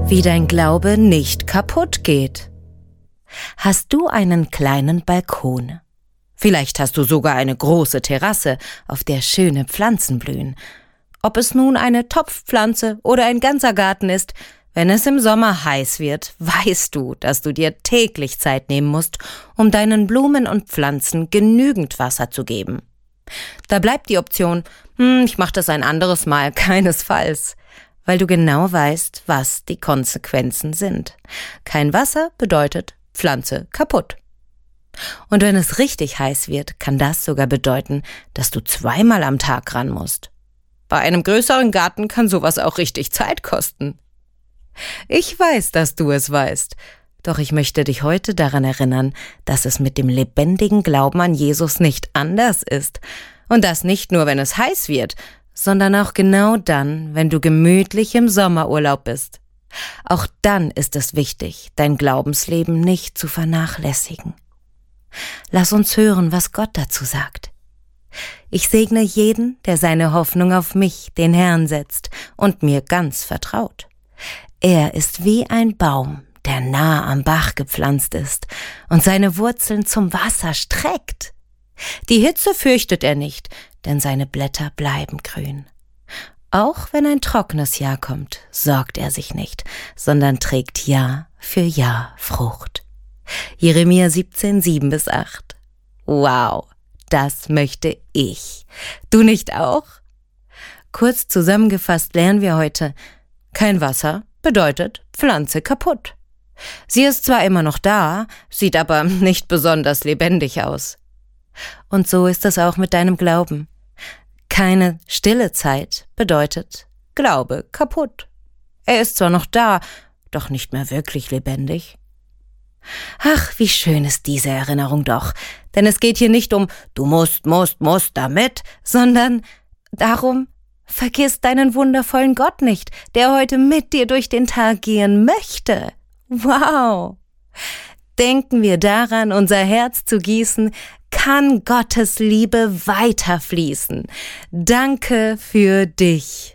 Wie dein Glaube nicht kaputt geht. Hast du einen kleinen Balkon? Vielleicht hast du sogar eine große Terrasse, auf der schöne Pflanzen blühen. Ob es nun eine Topfpflanze oder ein ganzer Garten ist, wenn es im Sommer heiß wird, weißt du, dass du dir täglich Zeit nehmen musst, um deinen Blumen und Pflanzen genügend Wasser zu geben. Da bleibt die Option, ich mache das ein anderes Mal, keinesfalls, weil du genau weißt, was die Konsequenzen sind. Kein Wasser bedeutet Pflanze kaputt. Und wenn es richtig heiß wird, kann das sogar bedeuten, dass du 2-mal am Tag ran musst. Bei einem größeren Garten kann sowas auch richtig Zeit kosten. Ich weiß, dass du es weißt, doch ich möchte dich heute daran erinnern, dass es mit dem lebendigen Glauben an Jesus nicht anders ist. Und das nicht nur, wenn es heiß wird, sondern auch genau dann, wenn du gemütlich im Sommerurlaub bist. Auch dann ist es wichtig, dein Glaubensleben nicht zu vernachlässigen. Lass uns hören, was Gott dazu sagt. Ich segne jeden, der seine Hoffnung auf mich, den Herrn, setzt und mir ganz vertraut. Er ist wie ein Baum, der nah am Bach gepflanzt ist und seine Wurzeln zum Wasser streckt. Die Hitze fürchtet er nicht, denn seine Blätter bleiben grün. Auch wenn ein trockenes Jahr kommt, sorgt er sich nicht, sondern trägt Jahr für Jahr Frucht. Jeremia 17, 7-8. Wow, das möchte ich. Du nicht auch? Kurz zusammengefasst lernen wir heute, kein Wasser bedeutet Pflanze kaputt. Sie ist zwar immer noch da, sieht aber nicht besonders lebendig aus. Und so ist es auch mit deinem Glauben. Keine stille Zeit bedeutet Glaube kaputt. Er ist zwar noch da, doch nicht mehr wirklich lebendig. Ach, wie schön ist diese Erinnerung doch, denn es geht hier nicht um du musst damit, sondern darum, vergiss deinen wundervollen Gott nicht, der heute mit dir durch den Tag gehen möchte. Wow! Denken wir daran, unser Herz zu gießen, kann Gottes Liebe weiterfließen. Danke für dich.